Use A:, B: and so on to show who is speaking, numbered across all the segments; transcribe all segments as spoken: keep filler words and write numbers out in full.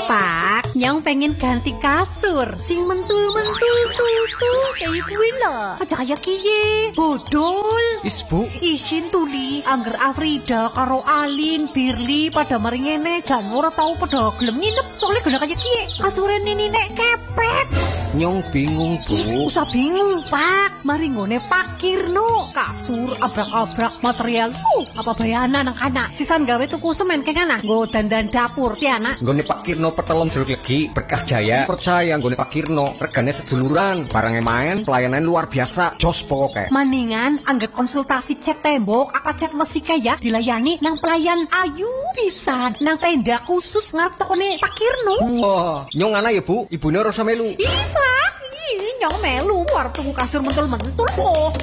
A: Pak, nyong pengen ganti kasur sing mentul-mentul tuh kayak kuwi lho. Aja kaya kiye, bodol.
B: Is Bu,
A: Isin tuli, angger Afrida karo Alin, Birli pada mari ngene jan ora tau pada gelem nginep soalnya gena kaya kiye. Kasure nini nek kepet.
B: nyong bingung
A: Ih,
B: Bu.
A: usah bingung, Pak. Mari ngone Pak Kirno. Kasur abrak-abrak material. Uh, apa bayana nang kana. Sisan gawe tuku semen keng ana. Nggo dandan dapur ti ana.
B: Nggone Pak Kirno petelom jeruk legi Berkah Jaya. Percaya nggone Pak Kirno regane seduluran, barangnya main, pelayanan luar biasa, jos pokoke.
A: Maningan anggap konsultasi cat tembok apa cat mesi kaya dilayani nang pelayan ayu pisan nang tenda khusus ngarep tokone Pak Kirno.
B: Wah, nyong ana ya Bu, ibune ora usah melu.
A: Ih, Pak, ih, nyong melu war tuku kasur mentul-mentul kok.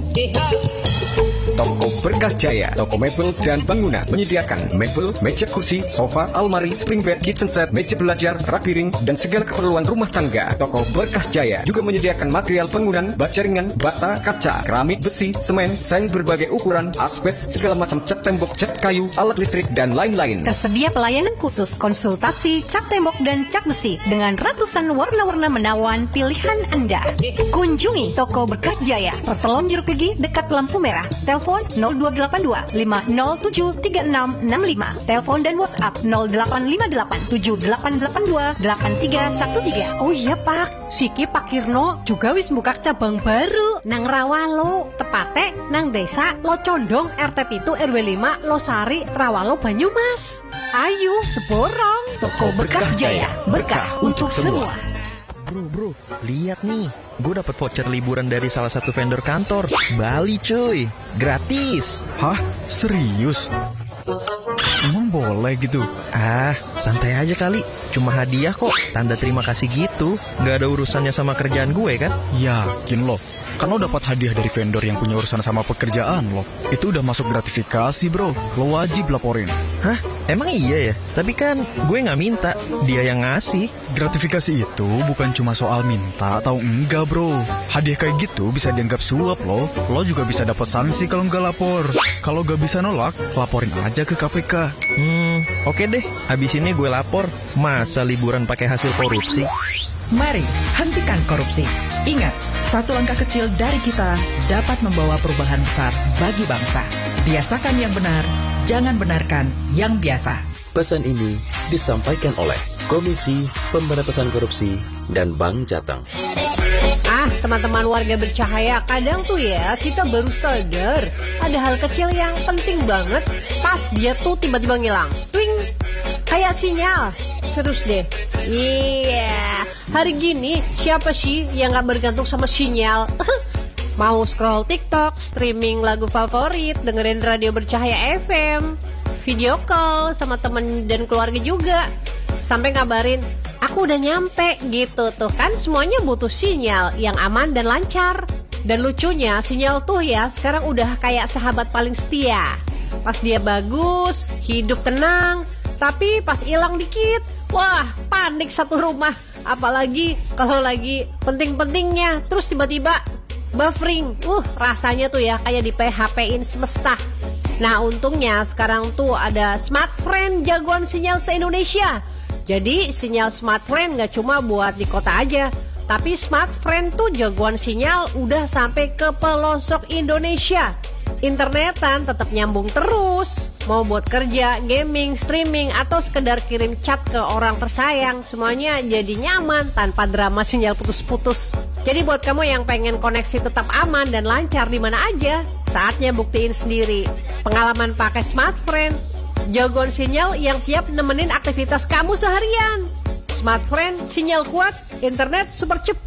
B: Toko Berkah Jaya, toko mebel dan bangunan menyediakan mebel, meja kursi, sofa, almari, spring bed, kitchen set, meja belajar, rak piring, dan segala keperluan rumah tangga. Toko Berkah Jaya juga menyediakan material bangunan, baja ringan, bata, kaca, keramik, besi, semen, seng berbagai ukuran, asbes, segala macam cat tembok, cat kayu, alat listrik, dan lain-lain.
A: Tersedia pelayanan khusus konsultasi cat tembok dan cat besi dengan ratusan warna-warna menawan pilihan Anda. Kunjungi toko Berkah Jaya, Pertelon Jeruk Legi dekat lampu merah. Telepon nol dua delapan dua lima nol tujuh tiga enam enam lima. Telepon dan WhatsApp nol delapan lima delapan tujuh delapan delapan dua delapan tiga satu tiga. Oh iya Pak, siki Pak Kirno juga wis buka cabang baru nang Rawalo, tepate nang desa Locondong R T pitu R W lima Losari Rawalo Banyumas. Ayo borong toko Berkah Jaya, berkah untuk semua.
C: Bro, bro, lihat nih, gue dapet voucher liburan dari salah satu vendor kantor. Bali cuy, gratis.
D: Hah? Serius? Emang boleh gitu?
C: Ah, santai aja kali. Cuma hadiah kok, tanda terima kasih gitu. Gak ada urusannya sama kerjaan gue kan?
D: Yakin loh. Kan lo dapat hadiah dari vendor yang punya urusan sama pekerjaan lo. Itu udah masuk gratifikasi bro. Lo wajib laporin.
C: Hah? Emang iya ya? Tapi kan gue gak minta, dia yang ngasih.
D: Gratifikasi itu bukan cuma soal minta atau enggak bro. Hadiah kayak gitu bisa dianggap suap lo. Lo juga bisa dapat sanksi kalau nggak lapor. Kalau gak bisa nolak, laporin aja ke K P K.
C: Hmm, oke deh. Habis ini gue lapor. Masa liburan pakai hasil korupsi?
E: Mari hentikan korupsi. Ingat, satu langkah kecil dari kita dapat membawa perubahan besar bagi bangsa. Biasakan yang benar, jangan benarkan yang biasa.
F: Pesan ini disampaikan oleh Komisi Pemberantasan Korupsi dan Bank Jateng.
A: Ah, teman-teman warga bercahaya, kadang tuh ya kita baru sadar ada hal kecil yang penting banget pas dia tuh tiba-tiba ngilang. Twing, kayak sinyal. Serius deh. Iya, yeah. Hari gini siapa sih yang gak bergantung sama sinyal? Mau scroll TikTok, streaming lagu favorit, dengerin radio bercahaya F M, video call sama temen dan keluarga juga, sampai ngabarin aku udah nyampe gitu tuh kan, semuanya butuh sinyal yang aman dan lancar. Dan lucunya sinyal tuh ya sekarang udah kayak sahabat paling setia. Pas dia bagus, hidup tenang, tapi pas hilang dikit, wah panik satu rumah. Apalagi kalau lagi penting-pentingnya terus tiba-tiba buffering. Uh rasanya tuh ya kayak di P H P-in semesta. Nah untungnya sekarang tuh ada Smartfren jagoan sinyal se-Indonesia. Jadi sinyal Smartfren gak cuma buat di kota aja, tapi Smartfren tuh jagoan sinyal udah sampai ke pelosok Indonesia. Internetan tetap nyambung terus. Mau buat kerja, gaming, streaming, atau sekedar kirim chat ke orang tersayang, semuanya jadi nyaman tanpa drama sinyal putus-putus. Jadi buat kamu yang pengen koneksi tetap aman dan lancar di mana aja, saatnya buktiin sendiri. Pengalaman pakai Smartfren, jagoan sinyal yang siap nemenin aktivitas kamu seharian. Smartfren, sinyal kuat, internet super cepat.